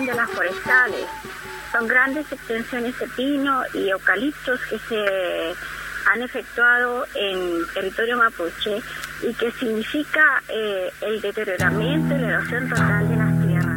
destrucción de las forestales. Son grandes extensiones de pino y eucaliptos que se han efectuado en territorio mapuche y que significa el deterioramiento y la erosión total de las tierras.